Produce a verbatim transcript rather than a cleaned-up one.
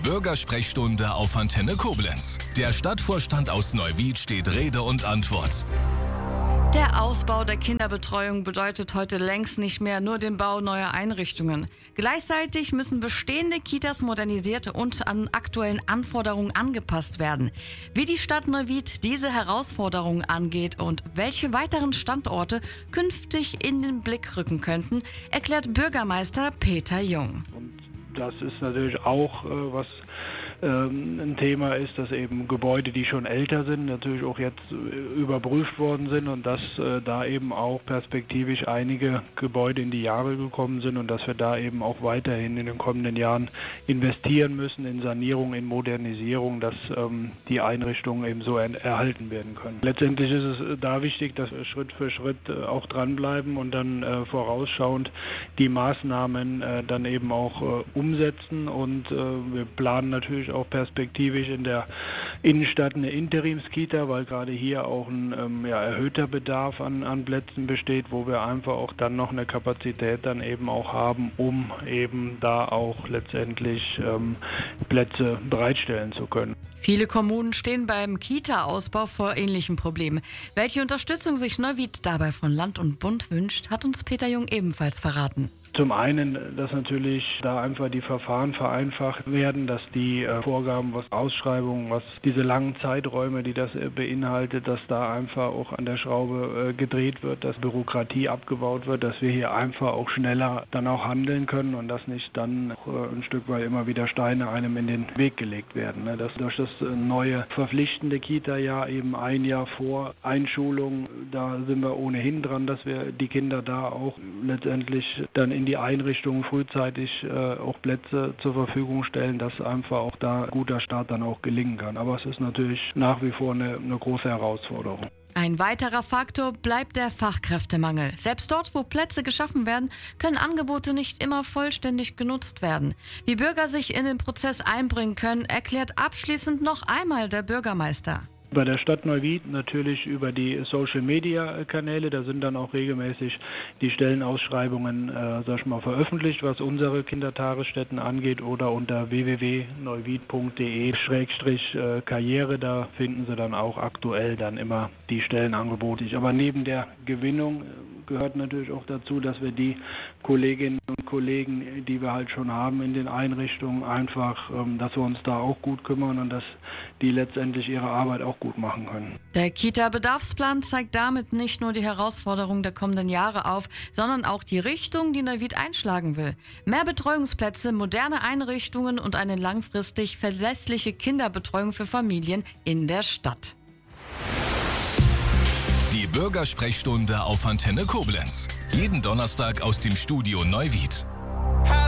Bürgersprechstunde auf Antenne Koblenz. Der Stadtvorstand aus Neuwied steht Rede und Antwort. Der Ausbau der Kinderbetreuung bedeutet heute längst nicht mehr nur den Bau neuer Einrichtungen. Gleichzeitig müssen bestehende Kitas modernisiert und an aktuellen Anforderungen angepasst werden. Wie die Stadt Neuwied diese Herausforderungen angeht und welche weiteren Standorte künftig in den Blick rücken könnten, erklärt Bürgermeister Peter Jung. Das ist natürlich auch, äh, was ähm, ein Thema ist, dass eben Gebäude, die schon älter sind, natürlich auch jetzt äh, überprüft worden sind und dass äh, da eben auch perspektivisch einige Gebäude in die Jahre gekommen sind und dass wir da eben auch weiterhin in den kommenden Jahren investieren müssen in Sanierung, in Modernisierung, dass ähm, die Einrichtungen eben so er- erhalten werden können. Letztendlich ist es da wichtig, dass wir Schritt für Schritt äh, auch dranbleiben und dann äh, vorausschauend die Maßnahmen äh, dann eben auch äh, umsetzen und äh, wir planen natürlich auch perspektivisch in der Innenstadt eine Interimskita, weil gerade hier auch ein ähm, ja, erhöhter Bedarf an, an Plätzen besteht, wo wir einfach auch dann noch eine Kapazität dann eben auch haben, um eben da auch letztendlich ähm, Plätze bereitstellen zu können. Viele Kommunen stehen beim Kita-Ausbau vor ähnlichen Problemen. Welche Unterstützung sich Neuwied dabei von Land und Bund wünscht, hat uns Peter Jung ebenfalls verraten. Zum einen, dass natürlich da einfach die Verfahren vereinfacht werden, dass die äh, Vorgaben, was Ausschreibungen, was diese langen Zeiträume, die das äh, beinhaltet, dass da einfach auch an der Schraube äh, gedreht wird, dass Bürokratie abgebaut wird, dass wir hier einfach auch schneller dann auch handeln können und dass nicht dann äh, ein Stück weit immer wieder Steine einem in den Weg gelegt werden. Ne? Dass durch das äh, neue verpflichtende Kita-Jahr eben ein Jahr vor Einschulung, da sind wir ohnehin dran, dass wir die Kinder da auch letztendlich dann in die Einrichtungen frühzeitig äh, auch Plätze zur Verfügung stellen, dass einfach auch da ein guter Start dann auch gelingen kann. Aber es ist natürlich nach wie vor eine, eine große Herausforderung. Ein weiterer Faktor bleibt der Fachkräftemangel. Selbst dort, wo Plätze geschaffen werden, können Angebote nicht immer vollständig genutzt werden. Wie Bürger sich in den Prozess einbringen können, erklärt abschließend noch einmal der Bürgermeister. Bei der Stadt Neuwied natürlich über die Social-Media-Kanäle, da sind dann auch regelmäßig die Stellenausschreibungen äh, sag ich mal, veröffentlicht, was unsere Kindertagesstätten angeht oder unter w w w punkt neuwied punkt d e Schrägstrich Karriere, da finden Sie dann auch aktuell dann immer die Stellenangebote. Aber neben der Gewinnung gehört natürlich auch dazu, dass wir die Kolleginnen und Kollegen, die wir halt schon haben in den Einrichtungen, einfach, ähm, dass wir uns da auch gut kümmern und dass die letztendlich ihre Arbeit auch gut machen können. Der Kita-Bedarfsplan zeigt damit nicht nur die Herausforderungen der kommenden Jahre auf, sondern auch die Richtung, die Neuwied einschlagen will. Mehr Betreuungsplätze, moderne Einrichtungen und eine langfristig verlässliche Kinderbetreuung für Familien in der Stadt. Die Bürgersprechstunde auf Antenne Koblenz. Jeden Donnerstag aus dem Studio Neuwied.